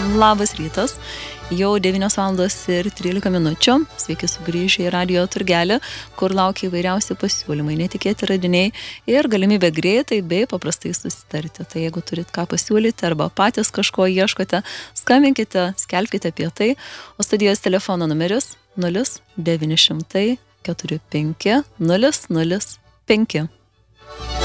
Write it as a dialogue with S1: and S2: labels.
S1: Labas rytas, jau 9:13. Sveiki sugrįžę į Radio Turgelį, kur laukia įvairiausi pasiūlymai, netikėti radiniai ir galimybė greitai bei paprastai susitarti. Tai jeigu turit ką pasiūlyti arba patys kažko ieškote, skambinkite, skelbkite apie tai, o studijos telefono numeris 0900 45 005.